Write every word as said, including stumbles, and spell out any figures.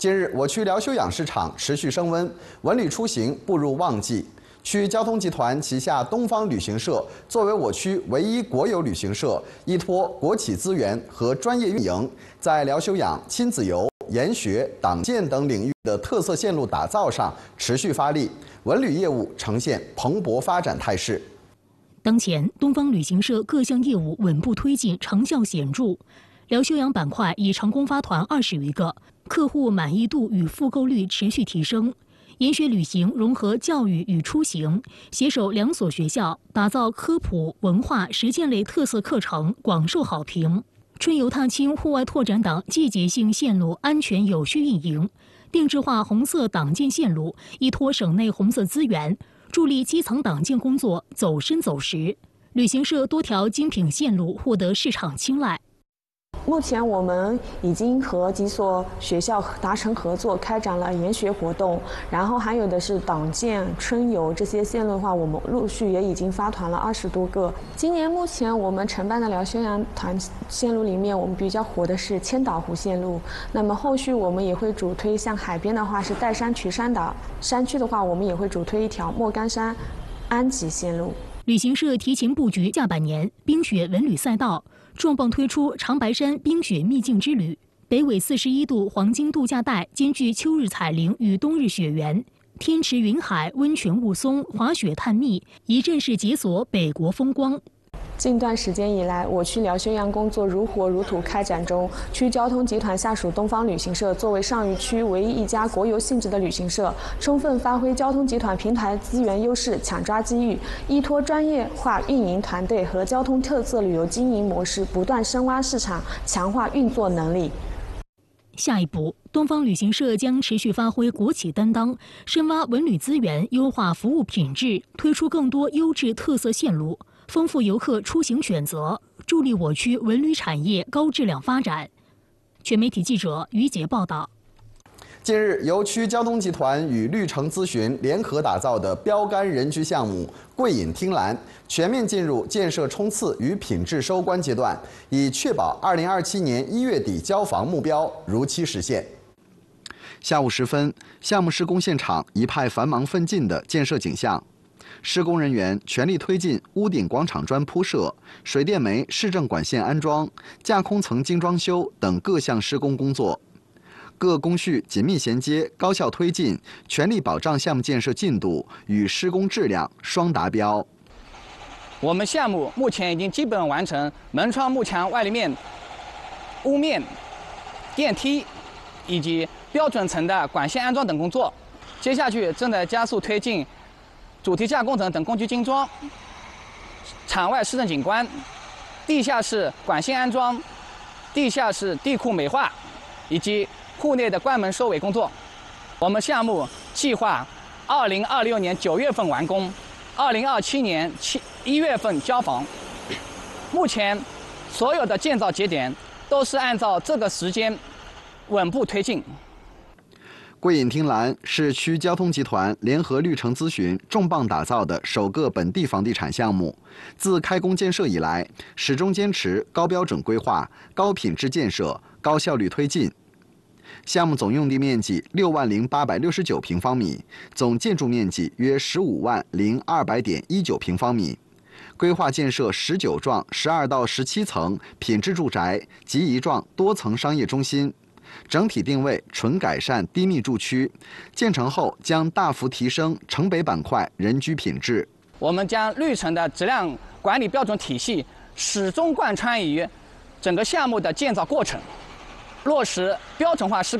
近日，我区辽休养市场持续升温，文旅出行步入旺季。区交通集团旗下东方旅行社作为我区唯一国有旅行社，依托国企资源和专业运营，在辽休养、亲子游、研学、党建等领域的特色线路打造上持续发力，文旅业务呈现蓬勃发展态势。 当前，东方旅行社各项业务稳步推进，成效显著。辽休养板块已成功发团二十余个，客户满意度与复购率持续提升。研学旅行融合教育与出行，携手两所学校，打造科普、文化、实践类特色课程，广受好评。春游踏青、户外拓展等季节性线路安全有序运营，定制化红色党建线路，依托省内红色资源，助力基层党建工作走深走实。旅行社多条精品线路获得市场青睐。 目前我们已经和几所学校达成合作，开展了研学活动，然后还有的是党建、春游这些线路的话，我们陆续也已经发团了二十多个。今年目前我们承办的辽休养团线路里面，我们比较火的是千岛湖线路。那么后续我们也会主推，像海边的话是岱山渠山岛，山区的话我们也会主推一条莫干山安吉线路。 旅行社提前布局下半年冰雪文旅赛道。重磅推出长白山冰雪秘境之旅，北纬四十一度黄金度假带兼具秋日彩铃与冬日雪原，天池云海、温泉雾凇、滑雪探秘，一站式解锁北国风光。 近段时间以来，我区辽休养工作如火如荼开展中。区交通集团下属东方旅行社作为上虞区唯一一家国有性质的旅行社，充分发挥交通集团平台资源优势，抢抓机遇，依托专业化运营团队和交通特色旅游经营模式，不断深挖市场，强化运作能力。 下一步，东方旅行社将持续发挥国企担当，深挖文旅资源，优化服务品质，推出更多优质特色线路，丰富游客出行选择，助力我区文旅产业高质量发展。全媒体记者于杰报道。 近日，由区交通集团与绿城咨询联合打造的标杆人居项目“贵隐听蓝”全面进入建设冲刺与品质收官阶段，以确保二零二七年一月底交房目标如期实现。下午时分，项目施工现场一派繁忙奋进的建设景象。施工人员全力推进屋顶广场砖铺设、水电煤市政管线安装、架空层精装修等各项施工工作，各工序紧密衔接，高效推进，全力保障项目建设进度与施工质量双达标。 我们项目目前已经基本完成门窗、幕墙、外立面、屋面、电梯以及标准层的管线安装等工作，接下去正在加速推进主题架工程等工具精装、场外市政景观、地下室管线安装、地下室地库美化以及户内的关门收尾工作。我们项目计划二零二六年九月份完工，二零二七年七一月份交房。目前所有的建造节点都是按照这个时间稳步推进。 贵隐听蓝是区交通集团联合绿城咨询重磅打造的首个本地房地产项目。自开工建设以来，始终坚持高标准规划、高品质建设、高效率推进。项目总用地面积六万零八百六十九平方米，总建筑面积约十五万零二百点一九平方米。规划建设十九幢十二到十七层品质住宅及一幢多层商业中心。整体定位纯改善低密住区，建成后将大幅提升城北板块人居品质。 我们将绿城的质量管理标准体系始终贯穿于整个项目的建造过程，落实标准化施工。